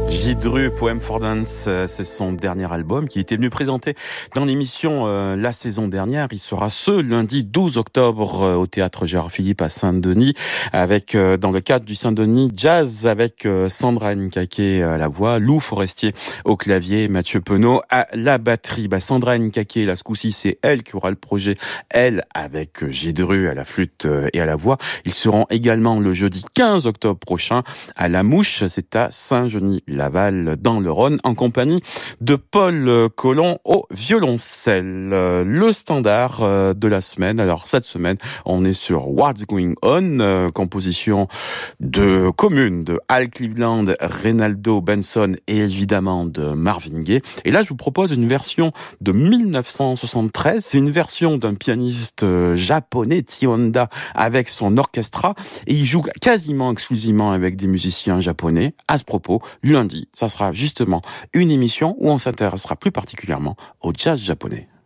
J-Dru, Poem for Dance, c'est son dernier album qui était venu présenter dans l'émission la saison dernière. Il sera ce lundi 12 octobre au théâtre Gérard Philippe à Saint-Denis avec, dans le cadre du Saint-Denis Jazz avec Sandra Nkake à la voix, Lou Forestier au clavier, Mathieu Penaud à la batterie. Sandra Nkake, là ce coup-ci, c'est elle qui aura le projet, elle avec J-Dru à la flûte et à la voix. Ils seront également le jeudi 15 octobre prochain à La Mouche, c'est à Saint-Genis-Laval dans le Rhône, en compagnie de Paul Colomb au violoncelle. Le standard de la semaine. Alors cette semaine, on est sur What's Going On, composition de commune de Al Cleveland, Reynaldo Benson et évidemment de Marvin Gaye. Et là, je vous propose une version de 1973. C'est une version d'un pianiste japonais, Tionda, avec son orchestra. Et il joue quasiment exclusivement avec des musiciens japonais. À ce propos, lundi, ça sera justement une émission où on s'intéressera plus particulièrement au jazz japonais.